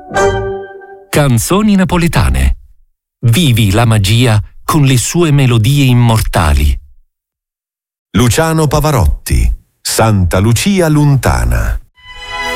Canzoni napoletane. Vivi la magia con le sue melodie immortali. Luciano Pavarotti, Santa Lucia lontana.